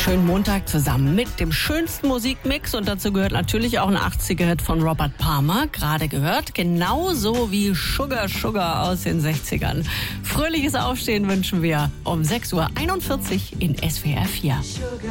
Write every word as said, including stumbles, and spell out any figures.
schönen Montag zusammen mit dem schönsten Musikmix. Und dazu gehört natürlich auch ein achtziger-Hit von Robert Palmer, gerade gehört. Genauso wie Sugar Sugar aus den sechzigern. Fröhliches Aufstehen wünschen wir um sechs Uhr einundvierzig in S W R vier.